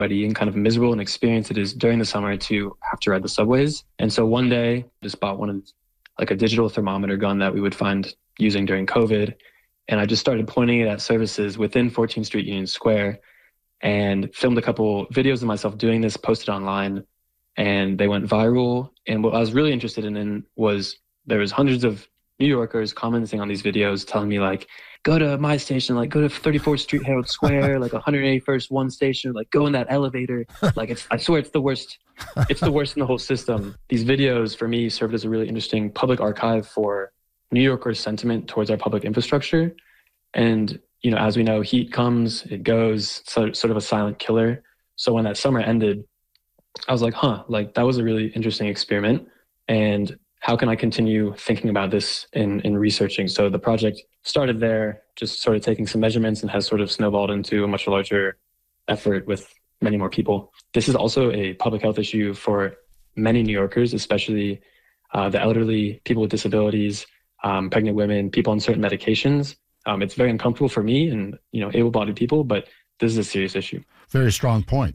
sweaty and kind of miserable an experience it is during the summer to have to ride the subways. And so one day, just bought one of like a digital thermometer gun that we would find using during COVID. And I just started pointing it at services within 14th Street Union Square and filmed a couple videos of myself doing this, posted online, and they went viral. And what I was really interested in was there was hundreds of New Yorkers commenting on these videos, telling me like, go to my station, like go to 34th Street Herald Square, like 181st one station, like go in that elevator. Like I swear it's the worst. It's the worst in the whole system. These videos for me served as a really interesting public archive for New Yorkers' sentiment towards our public infrastructure. And, you know, as we know, heat comes, it goes, sort of a silent killer. So when that summer ended, I was like, like that was a really interesting experiment. And how can I continue thinking about this in researching? So the project started there, just sort of taking some measurements, and has sort of snowballed into a much larger effort with many more people. This is also a public health issue for many New Yorkers, especially the elderly, people with disabilities, pregnant women, people on certain medications. It's very uncomfortable for me and, you know, able-bodied people, but this is a serious issue. Very strong point.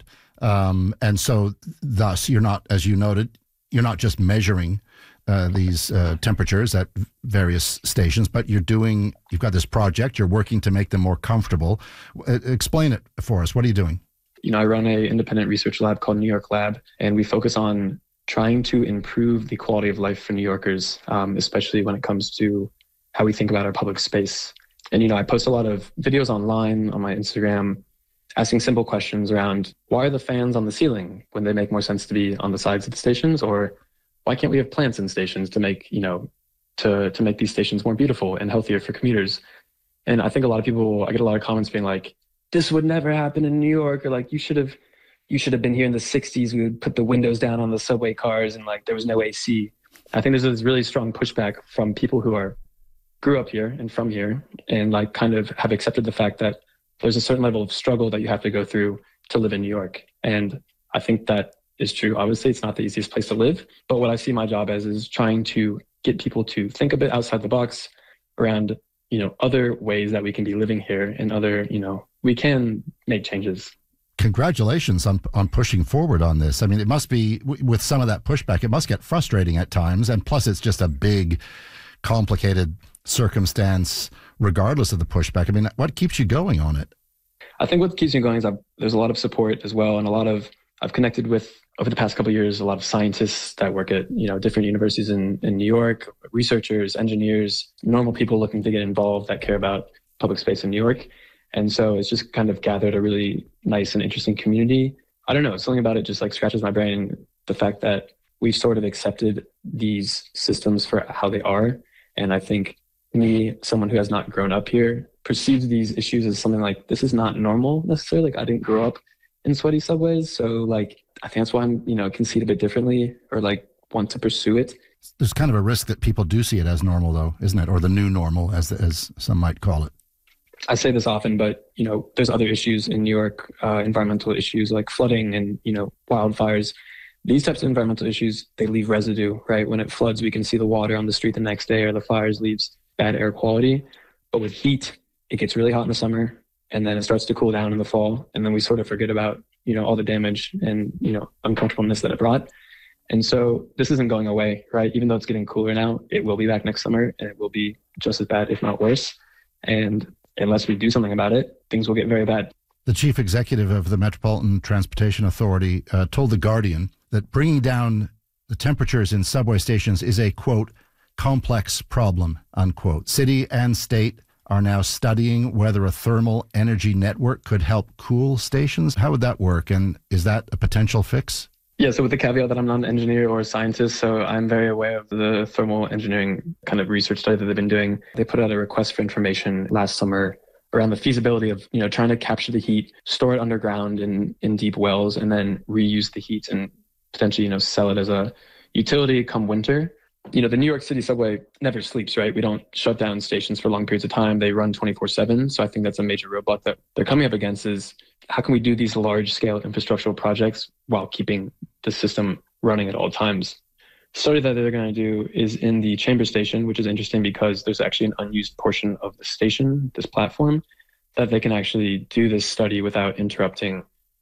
And so thus you're not, as you noted, you're not just measuring these temperatures at various stations, but you've got this project, you're working to make them more comfortable. Explain it for us. What are you doing? You know, I run an independent research lab called New York Lab, and we focus on trying to improve the quality of life for New Yorkers, especially when it comes to how we think about our public space. And, you know, I post a lot of videos online on my Instagram asking simple questions around why are the fans on the ceiling when they make more sense to be on the sides of the stations, or why can't we have plants in stations to make, you know, to make these stations more beautiful and healthier for commuters? And I think I get a lot of comments being like, this would never happen in New York, or like, you should have been here in the 60s. We would put the windows down on the subway cars and like there was no AC. I think there's this really strong pushback from people who grew up here and from here and like kind of have accepted the fact that there's a certain level of struggle that you have to go through to live in New York. And I think that is true. Obviously, it's not the easiest place to live, but what I see my job as is trying to get people to think a bit outside the box around, you know, other ways that we can be living here and other, you know, we can make changes. Congratulations on pushing forward on this. I mean, it must be, with some of that pushback, it must get frustrating at times. And plus, it's just a big, complicated circumstance, regardless of the pushback. I mean, what keeps you going on it? I think what keeps me going is there's a lot of support as well. And I've connected with, over the past couple of years, a lot of scientists that work at, you know, different universities in New York, researchers, engineers, normal people looking to get involved that care about public space in New York. And so it's just kind of gathered a really nice and interesting community. I don't know, something about it just like scratches my brain. The fact that we've sort of accepted these systems for how they are. And I think me, someone who has not grown up here, perceives these issues as something like, this is not normal necessarily. Like I didn't grow up in sweaty subways. So like, I think that's why I'm, you know, can see it a bit differently or like want to pursue it. There's kind of a risk that people do see it as normal though, isn't it? Or the new normal as some might call it. I say this often, but, you know, there's other issues in New York, environmental issues like flooding and, you know, wildfires. These types of environmental issues, they leave residue, right? When it floods, we can see the water on the street the next day, or the fires leaves bad air quality. But with heat, it gets really hot in the summer and then it starts to cool down in the fall. And then we sort of forget about, you know, all the damage and, you know, uncomfortableness that it brought. And so this isn't going away, right? Even though it's getting cooler now, it will be back next summer and it will be just as bad, if not worse. And unless we do something about it, things will get very bad. The chief executive of the Metropolitan Transportation Authority told The Guardian that bringing down the temperatures in subway stations is a, quote, complex problem, unquote. City and state are now studying whether a thermal energy network could help cool stations. How would that work? And is that a potential fix? Yeah, so with the caveat that I'm not an engineer or a scientist, so I'm very aware of the thermal engineering kind of research study that they've been doing. They put out a request for information last summer around the feasibility of, you know, trying to capture the heat, store it underground in deep wells, and then reuse the heat and potentially, you know, sell it as a utility come winter. You know, the New York City subway never sleeps, right? We don't shut down stations for long periods of time. They run 24/7. So I think that's a major roadblock that they're coming up against is how can we do these large scale infrastructural projects while keeping the system running at all times? The study that they're going to do is in the Chambers station, which is interesting because there's actually an unused portion of the station, this platform, that they can actually do this study without interrupting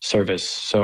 service. So